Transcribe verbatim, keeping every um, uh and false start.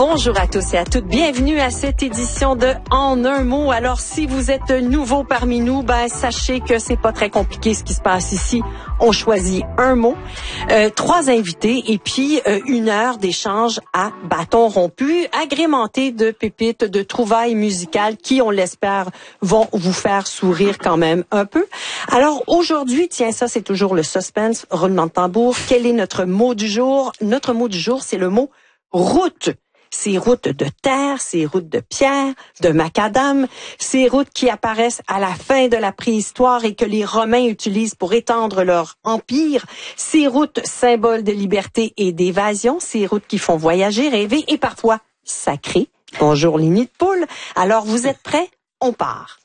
Bonjour à tous et à toutes. Bienvenue à cette édition de En un mot. Alors, si vous êtes nouveau parmi nous, ben sachez que c'est pas très compliqué ce qui se passe ici. On choisit un mot, euh, trois invités et puis euh, une heure d'échange à bâton rompu, agrémenté de pépites, de trouvailles musicales qui, on l'espère, vont vous faire sourire quand même un peu. Alors aujourd'hui, tiens, ça c'est toujours le suspense, roulement de tambour. Quel est notre mot du jour? Notre mot du jour, c'est le mot route. Ces routes de terre, ces routes de pierre, de macadam, ces routes qui apparaissent à la fin de la préhistoire et que les Romains utilisent pour étendre leur empire, ces routes symboles de liberté et d'évasion, ces routes qui font voyager, rêver et parfois sacrer. Bonjour les nids de poule. Alors vous êtes prêts? On part.